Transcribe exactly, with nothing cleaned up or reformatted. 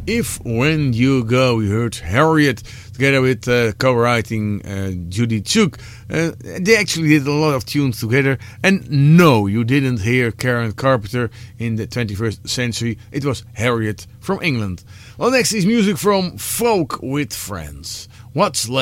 If When You Go. We heard Harriet together with uh, co-writing uh, Judy Chuk. Uh, they actually did a lot of tunes together. And no, you didn't hear Karen Carpenter in the twenty-first century. It was Harriet from England. Well, next is music from Folk with Friends. What's Left?